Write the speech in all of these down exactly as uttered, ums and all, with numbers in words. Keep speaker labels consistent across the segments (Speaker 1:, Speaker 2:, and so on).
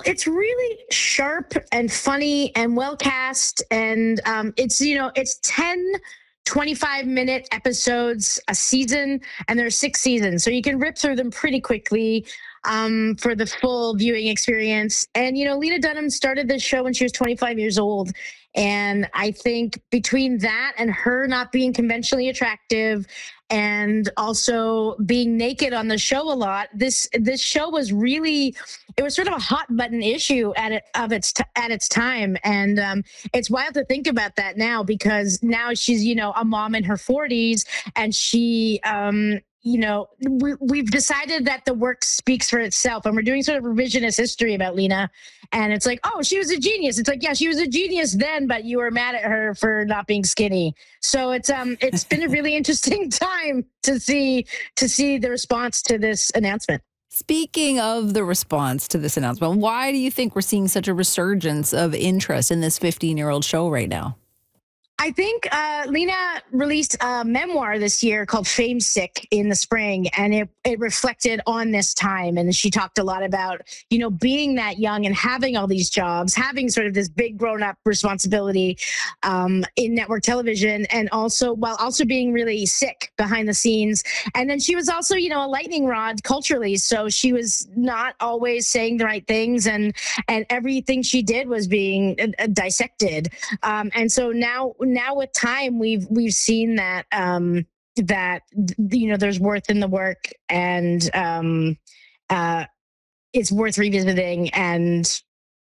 Speaker 1: it's really sharp and funny and well cast. And um, it's, you know, it's ten twenty-five minute episodes a season, and there are six seasons. So you can rip through them pretty quickly um, for the full viewing experience. And, you know, Lena Dunham started this show when she was twenty-five years old. And I think between that and her not being conventionally attractive and also being naked on the show a lot, this this show was really, it was sort of a hot button issue at it of its t- at its time. And um, it's wild to think about that now, because now she's, you know, a mom in her forties, and she um, you know, we, we've decided that the work speaks for itself, and we're doing sort of revisionist history about Lena. And it's like, oh, she was a genius. It's like, yeah, she was a genius then, but you were mad at her for not being skinny. So it's um, it's been a really interesting time to see to see the response to this announcement.
Speaker 2: Speaking of the response to this announcement, why do you think we're seeing such a resurgence of interest in this fifteen-year-old show right now?
Speaker 1: I think uh, Lena released a memoir this year called Fame Sick in the spring, and it, it reflected on this time. And she talked a lot about, you know, being that young and having all these jobs, having sort of this big grown-up responsibility um, in network television, and also while also being really sick behind the scenes. And then she was also, you know, a lightning rod culturally. So she was not always saying the right things, and and everything she did was being uh, dissected. Um, and so now, now with time, we've we've seen that um, that you know there's worth in the work, and um, uh, it's worth revisiting. And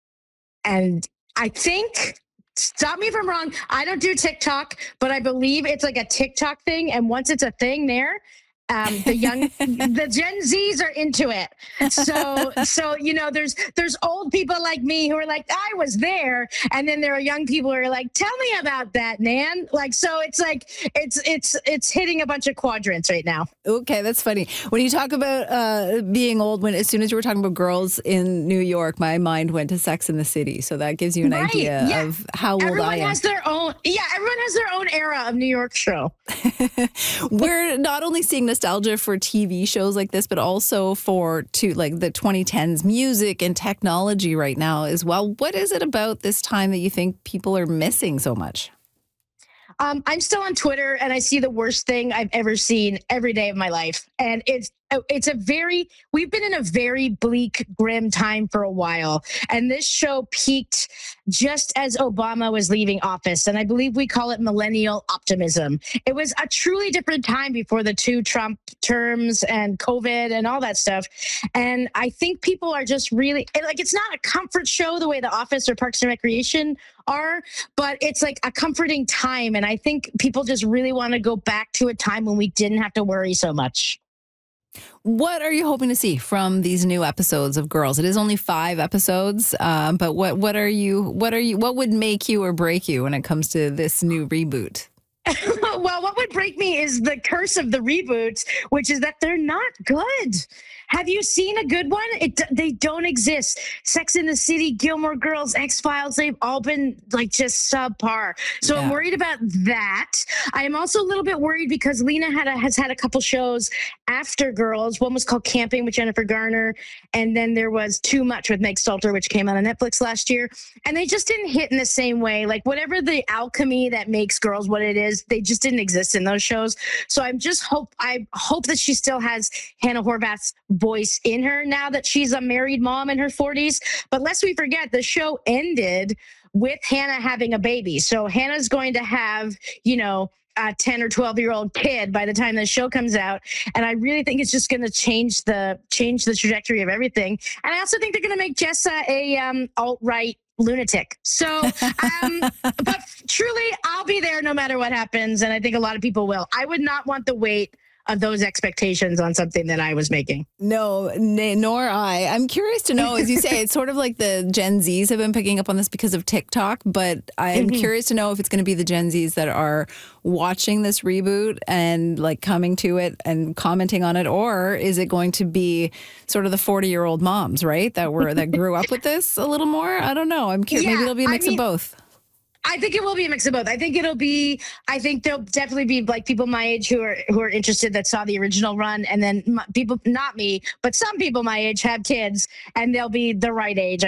Speaker 1: and I think, stop me if I'm wrong, I don't do TikTok, but I believe it's like a TikTok thing, and once it's a thing there, Um, the young, the Gen Zs are into it. So, so you know, there's there's old people like me who are like, I was there, and then there are young people who are like, tell me about that, Nan. Like, so it's like it's it's it's hitting a bunch of quadrants right now.
Speaker 2: Okay, that's funny. When you talk about uh, being old, when as soon as you were talking about girls in New York, my mind went to Sex and the City. So that gives you an
Speaker 1: Right,
Speaker 2: idea
Speaker 1: yeah.
Speaker 2: of how old
Speaker 1: Everyone
Speaker 2: I am.
Speaker 1: has their own, yeah. Everyone has their own era of New York show.
Speaker 2: We're not only seeing nostalgia for T V shows like this, but also for to like the twenty tens music and technology right now as well. What is it about this time that you think people are missing so much?
Speaker 1: Um, I'm still on Twitter, and I see the worst thing I've ever seen every day of my life. And it's it's a very, we've been in a very bleak, grim time for a while. And this show peaked just as Obama was leaving office. And I believe we call it millennial optimism. It was a truly different time before the two Trump terms and COVID and all that stuff. And I think people are just really, like, it's not a comfort show the way The Office or Parks and Recreation are, but it's like a comforting time. And I think people just really want to go back to a time when we didn't have to worry so much.
Speaker 2: What are you hoping to see from these new episodes of Girls? It is only five episodes, um, but what what are you what are you what would make you or break you when it comes to this new reboot?
Speaker 1: Well, what would break me is the curse of the reboots, which is that they're not good. Have you seen a good one? It, they don't exist. Sex and the City, Gilmore Girls, X-Files, they've all been like just subpar. So yeah. I'm worried about that. I am also a little bit worried because Lena had a, has had a couple shows after Girls. One was called Camping with Jennifer Garner, and then there was Too Much with Meg Stalter, which came out on Netflix last year. And they just didn't hit in the same way. Like whatever the alchemy that makes Girls what it is, they just didn't exist in those shows. So I'm just hope I hope that she still has Hannah Horvath's voice in her now that she's a married mom in her forties. But lest we forget, the show ended with Hannah having a baby. So Hannah's going to have, you know, a ten or twelve year old kid by the time the show comes out. And I really think it's just going to change the change the trajectory of everything. And I also think they're going to make Jessa a um, alt-right lunatic. So, um, but truly, I'll be there no matter what happens. And I think a lot of people will. I would not want the weight of those expectations on something that I was making.
Speaker 2: No, n- nor I. I'm curious to know, as you say, it's sort of like the Gen Zs have been picking up on this because of TikTok, but I'm mm-hmm. curious to know if it's going to be the Gen Zs that are watching this reboot and like coming to it and commenting on it, or is it going to be sort of the forty-year-old moms, right, that were that grew up with this a little more? I don't know. I'm curious. Yeah, maybe it'll be a mix I mean, of both.
Speaker 1: I think it will be a mix of both. I think it'll be, I think there'll definitely be like people my age who are who are interested that saw the original run, and then m- people, not me, but some people my age have kids and they'll be the right age.